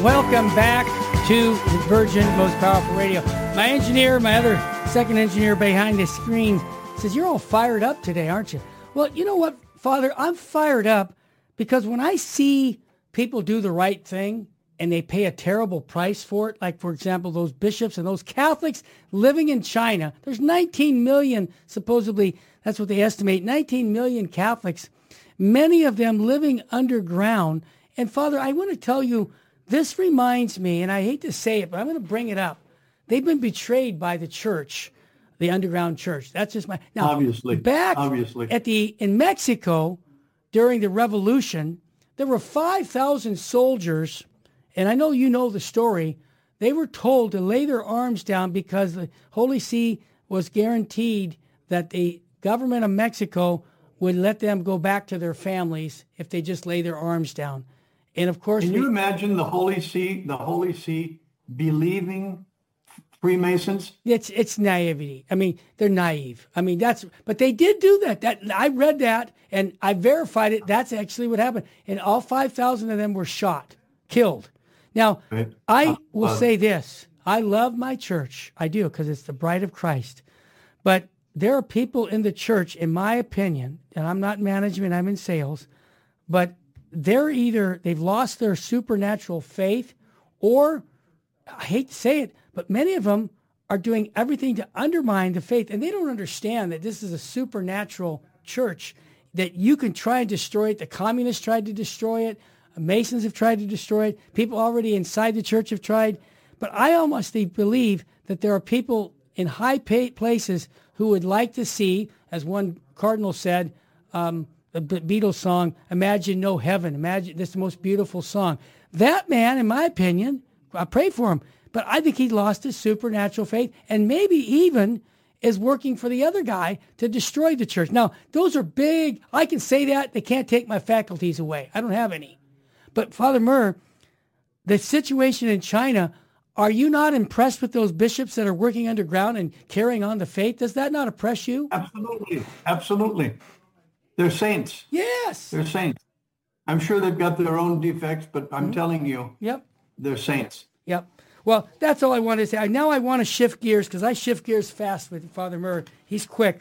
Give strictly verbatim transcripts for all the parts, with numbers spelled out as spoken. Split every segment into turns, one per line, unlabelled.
Welcome back to Virgin Most Powerful Radio. My engineer, my other second engineer behind the screen says, you're all fired up today, aren't you? Well, you know what, Father? I'm fired up because when I see people do the right thing and they pay a terrible price for it, like, for example, those bishops and those Catholics living in China, there's nineteen million, supposedly, that's what they estimate, nineteen million Catholics, many of them living underground. And, Father, I want to tell you, this reminds me, and I hate to say it, but I'm going to bring it up. They've been betrayed by the church, the underground church. That's just my... Now,
obviously,
back
obviously.
at the in Mexico during the revolution, there were five thousand soldiers, and I know you know the story. They were told to lay their arms down because the Holy See was guaranteed that the government of Mexico would let them go back to their families if they just lay their arms down. And of course,
can
we,
you imagine the Holy See, the Holy See believing Freemasons?
It's it's naivety. I mean, they're naive. I mean, that's, but they did do that. That I read that and I verified it. That's actually what happened. And all five thousand of them were shot, killed. Now,
Right.
I
Uh,
will
uh,
say this. I love my church. I do, because it's the bride of Christ. But there are people in the church, in my opinion, and I'm not in management, I'm in sales, but they're either, they've lost their supernatural faith, or, I hate to say it, but many of them are doing everything to undermine the faith. And they don't understand that this is a supernatural church, that you can try and destroy it. The communists tried to destroy it. Masons have tried to destroy it. People already inside the church have tried. But I almost believe that there are people in high pay places who would like to see, as one cardinal said, um, the Beatles song, Imagine No Heaven. Imagine, this is the most beautiful song. That man, in my opinion, I pray for him, but I think he lost his supernatural faith and maybe even is working for the other guy to destroy the church. Now, those are big. I can say that. They can't take my faculties away. I don't have any. But Father Murr, the situation in China, are you not impressed with those bishops that are working underground and carrying on the faith? Does that not oppress you?
Absolutely. Absolutely. They're saints.
Yes.
They're saints. I'm sure they've got their own defects, but I'm mm-hmm. telling you,
yep,
they're saints.
Yep. Well, that's all I wanted to say. Now I want to shift gears because I shift gears fast with Father Murr. He's quick.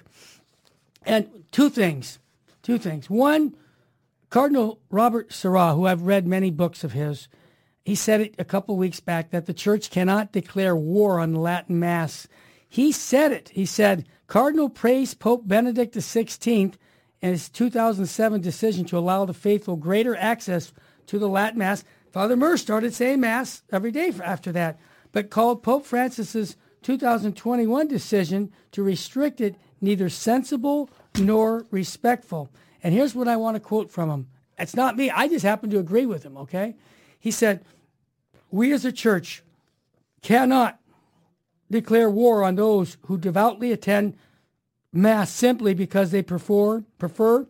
And two things. Two things. One, Cardinal Robert Sarah, who I've read many books of his, he said it a couple weeks back that the church cannot declare war on the Latin Mass. He said it. He said, Cardinal praised Pope Benedict the sixteenth and his two thousand seven decision to allow the faithful greater access to the Latin Mass. Father Murr started saying Mass every day after that, but called Pope Francis's two thousand twenty-one decision to restrict it neither sensible nor respectful. And here's what I want to quote from him. It's not me. I just happen to agree with him, okay? He said, we as a church cannot declare war on those who devoutly attend Mass simply because they prefer, prefer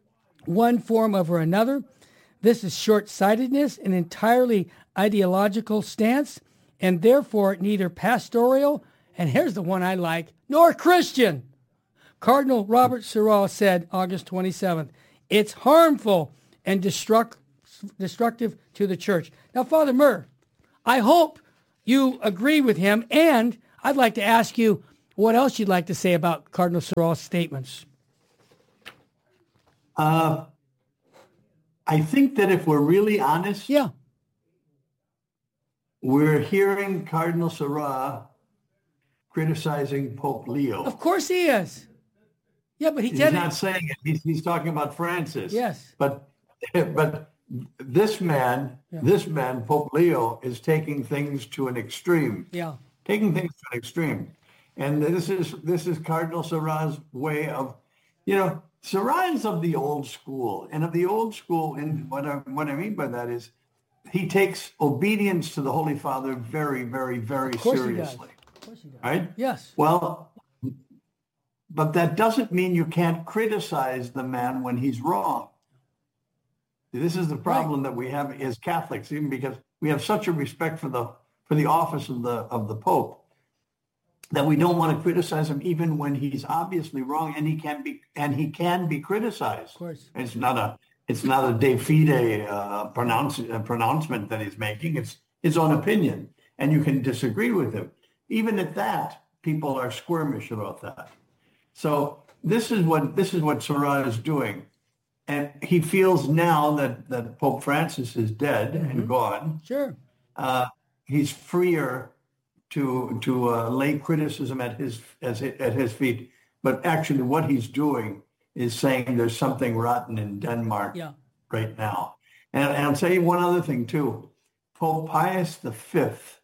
one form over another. This is short-sightedness, an entirely ideological stance, and therefore neither pastoral, and here's the one I like, nor Christian. Cardinal Robert Sarah said August twenty-seventh, it's harmful and destruct, destructive to the church. Now, Father Murr, I hope you agree with him, and I'd like to ask you what else you'd like to say about Cardinal Sarah's statements.
Uh, I think that if we're really honest,
yeah,
we're hearing Cardinal Sarah criticizing Pope Leo.
Of course he is. Yeah, but he
he's
did
not
it.
saying it. He's, he's talking about Francis.
Yes.
But but this man, yeah. this man, Pope Leo, is taking things to an extreme.
Yeah.
Taking things to an extreme. And this is this is Cardinal Sarah's way of, you know, Sarah is of the old school. And of the old school, and what I, what I mean by that is he takes obedience to the Holy Father very, very, very
of course
seriously.
He does. Of course he does.
Right?
Yes.
Well, but that doesn't mean you can't criticize the man when he's wrong. This is the problem right. that we have as Catholics, even because we have such a respect for the for the office of the of the Pope, that we don't want to criticize him even when he's obviously wrong, and he can be and he can be criticized.
Of course,
it's not a it's not a de fide uh, pronounce, uh, pronouncement that he's making. It's his own opinion, and you can disagree with him. Even at that, people are squirmish about that. So this is what this is what Sarah is doing. And he feels now that, that Pope Francis is dead mm-hmm. and gone.
Sure.
Uh, he's freer to to uh, lay criticism at his as at his feet. But actually, what he's doing is saying there's something rotten in Denmark
yeah.
right now. And, and I'll tell you one other thing too. Pope Pius the Fifth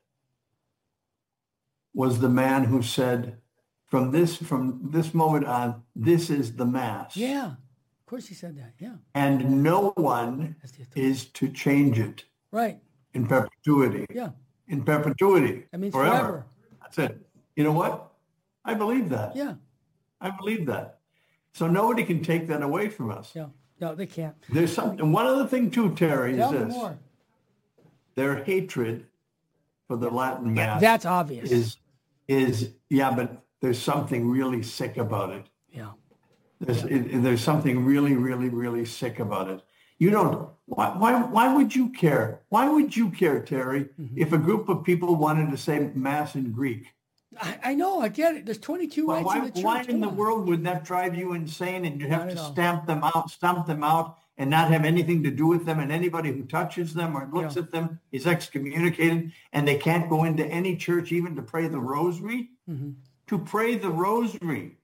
was the man who said, "From this from this moment on, this is the Mass."
Yeah. Of course he said that, yeah.
And no one is to change it.
Right.
In perpetuity.
Yeah.
In perpetuity.
That means
forever.
forever.
That's it. You know what? I believe that.
Yeah.
I believe that. So nobody can take that away from us.
Yeah. No, they can't.
There's something. One other thing too, Terry,
Tell
is
me
this.
more.
Their hatred for the Latin Mass.
Yeah, that's obvious.
Is, is, yeah, but there's something really sick about it.
Yeah.
There's, it, there's something really, really, really sick about it. You don't, why, why, why would you care? Why would you care, Terry, mm-hmm. if a group of people wanted to say Mass in Greek?
I, I know, I get it. There's twenty-two
well,
rights
why,
in the church.
Why
Come
in the
on.
world would that drive you insane and you have
Not
to
at all.
stamp them out, stamp them out and not have anything to do with them, and anybody who touches them or looks
Yeah.
at them is excommunicated, and they can't go into any church even to pray the rosary?
Mm-hmm.
To pray the rosary.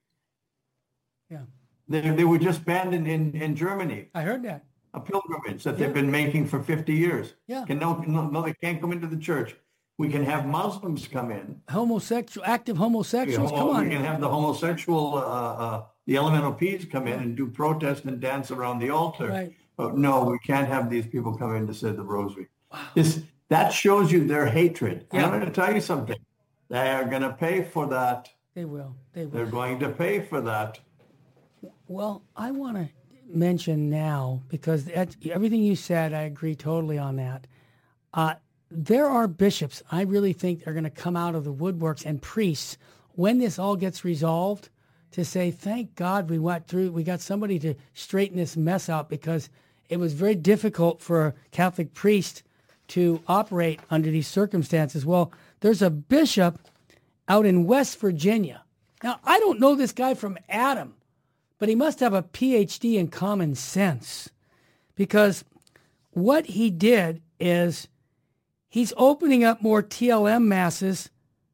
Yeah.
They, they were just banned in, in, in Germany.
I heard that.
A pilgrimage that
Yeah.
they've been making for fifty years.
Yeah.
Can no, no, no, they can't come into the church. We can have Muslims come in.
Homosexual, active homosexuals,
We,
come on.
we can have the homosexual, uh, uh, the elemental P's come in and do protest and dance around the altar.
Right.
But no, we can't have these people come in to say the rosary. Wow. This, that shows you their hatred.
Yeah.
I'm going to tell you something. They are going to pay for that.
They will. They will.
They're going to pay for that.
Well, I want to mention now, because that's, everything you said, I agree totally on that. Uh, there are bishops, I really think, are going to come out of the woodworks, and priests, when this all gets resolved, to say, thank God we went through, we got somebody to straighten this mess out, because it was very difficult for a Catholic priest to operate under these circumstances. Well, there's a bishop out in West Virginia. Now, I don't know this guy from Adam, but he must have a P H D in common sense, because what he did is he's opening up more T L M masses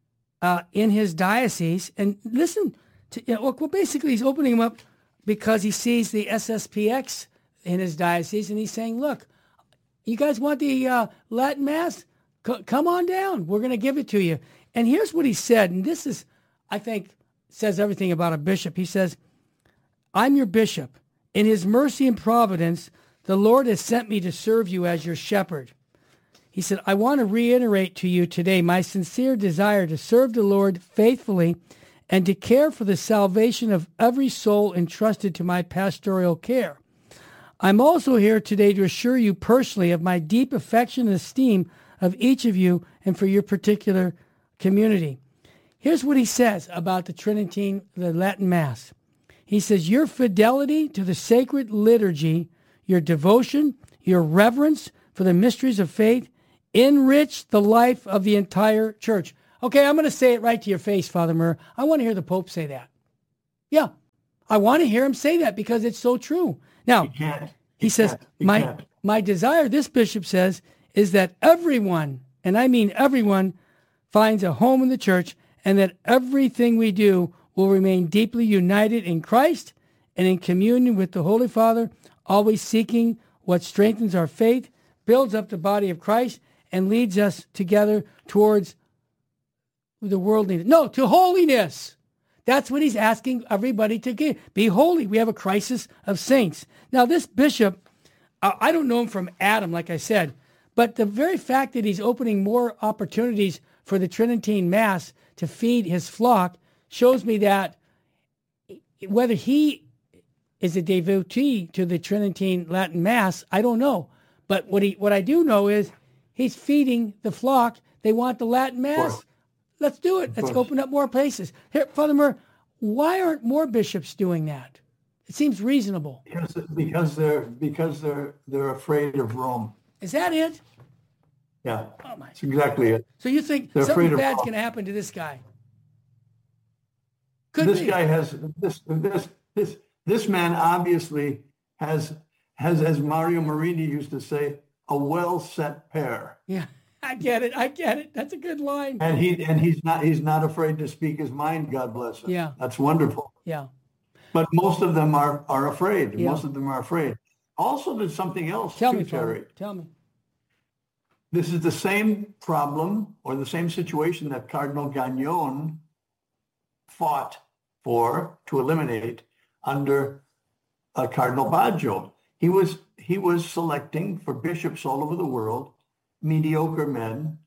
uh, in his diocese. And listen, to, you know, well, basically he's opening them up because he sees the S S P X in his diocese, and he's saying, look, you guys want the uh, Latin Mass? C- come on down. We're going to give it to you. And here's what he said, and this is, I think, says everything about a bishop. He says, I'm your bishop. In his mercy and providence, the Lord has sent me to serve you as your shepherd. He said, I want to reiterate to you today my sincere desire to serve the Lord faithfully and to care for the salvation of every soul entrusted to my pastoral care. I'm also here today to assure you personally of my deep affection and esteem of each of you and for your particular community. Here's what he says about the Tridentine, the Latin Mass. He says, your fidelity to the sacred liturgy, your devotion, your reverence for the mysteries of faith, enrich the life of the entire church. Okay, I'm going to say it right to your face, Father Murr. I want to hear the Pope say that. Yeah, I want to hear him say that because it's so true. Now,
You can't. You
he says,
can't. You
my,
can't.
my desire, this bishop says, is that everyone, and I mean everyone, finds a home in the church, and that everything we do will remain deeply united in Christ and in communion with the Holy Father, always seeking what strengthens our faith, builds up the body of Christ, and leads us together towards the worldliness. No, to holiness. That's what he's asking everybody to get. Be holy. We have a crisis of saints. Now, this bishop, uh, I don't know him from Adam, like I said, but the very fact that he's opening more opportunities for the Tridentine Mass to feed his flock shows me that whether he is a devotee to the Tridentine Latin Mass, I don't know. But what he, what I do know is he's feeding the flock. They want the Latin Mass. Let's do it. Let's open up more places. Here, Father Murr, why aren't more bishops doing that? It seems reasonable.
Because, because they're because they're they're afraid of Rome.
Is that it?
Yeah,
Oh my.
that's exactly it.
So you think
They're afraid
something
of
bad's
wrong.
going to happen to this guy? Could
This
be.
guy has this this this this man obviously has has, as Mario Marini used to say, a well set pair.
Yeah, I get it. I get it. That's a good line.
And he and he's not he's not afraid to speak his mind. God bless him.
Yeah.
That's wonderful.
Yeah.
But most of them are are afraid.
Yeah.
Most of them are afraid. Also, there's something else
Tell
too,
me, Father.
Terry.
Tell me.
This is the same problem or the same situation that Cardinal Gagnon fought for to eliminate under uh, Cardinal Baggio. He was he was selecting for bishops all over the world mediocre men,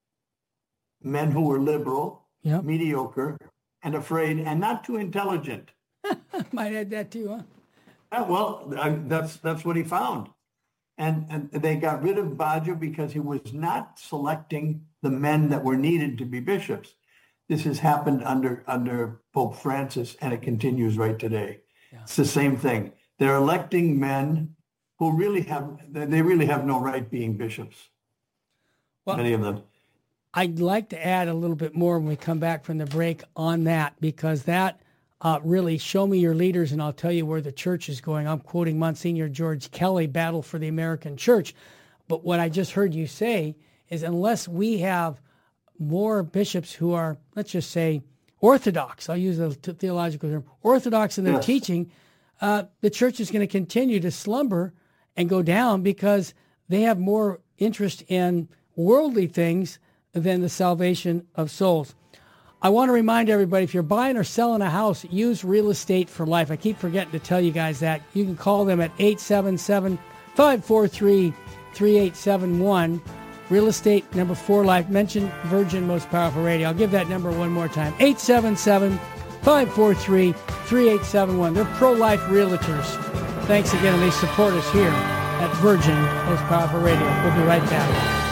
men who were liberal,
Yeah.
mediocre, and afraid, and not too intelligent.
Might add that too, huh?
Uh, well, I, that's that's what he found. And, and they got rid of Baggio because he was not selecting the men that were needed to be bishops. This has happened under under Pope Francis, and it continues right today. Yeah. It's the same thing. They're electing men who really have they really have no right being bishops.
Well,
many of them.
I'd like to add a little bit more when we come back from the break on that, because that uh, really, show me your leaders and I'll tell you where the church is going. I'm quoting Monsignor George Kelly, Battle for the American Church. But what I just heard you say is unless we have more bishops who are, let's just say, orthodox, I'll use the theological term, orthodox in their
Yes.
teaching, uh, the church is going to continue to slumber and go down because they have more interest in worldly things than the salvation of souls. I want to remind everybody, if you're buying or selling a house, use Real Estate for Life. I keep forgetting to tell you guys that. You can call them at eight seven seven, five four three, three eight seven one. Real Estate, number four, Life. Mention Virgin Most Powerful Radio. I'll give that number one more time. eight seven seven, five four three, three eight seven one. They're pro-life realtors. Thanks again, and they support us here at Virgin Most Powerful Radio. We'll be right back.